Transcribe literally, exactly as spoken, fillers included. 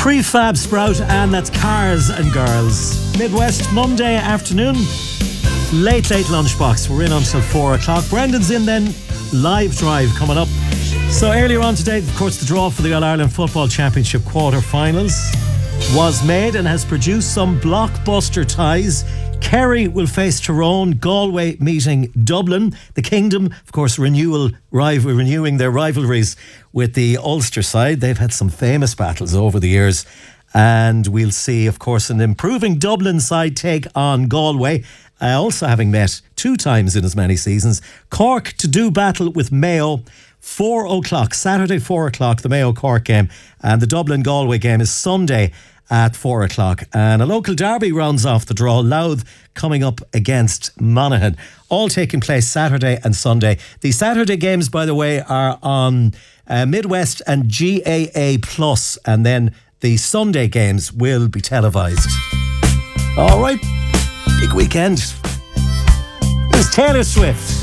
Prefab Sprout, and that's Cars and Girls. Midwest Monday afternoon, late late lunchbox. We're in until four o'clock. Brendan's in then. Live drive coming up. So earlier on today, of course, the draw for the All-Ireland Football Championship quarter-finals was made and has produced some blockbuster ties. Kerry will face Tyrone, Galway meeting Dublin. The Kingdom, of course, renewal rival, renewing their rivalries with the Ulster side. They've had some famous battles over the years. And we'll see, of course, an improving Dublin side take on Galway, uh, also having met two times in as many seasons. Cork to do battle with Mayo. Four o'clock, Saturday, four o'clock, the Mayo Cork game. And the Dublin Galway game is Sunday at four o'clock. And a local derby rounds off the draw. Louth coming up against Monaghan. All taking place Saturday and Sunday. The Saturday games, by the way, are on uh, Midwest and G A A Plus, and then the Sunday games will be televised. All right, big weekend. It's Taylor Swift.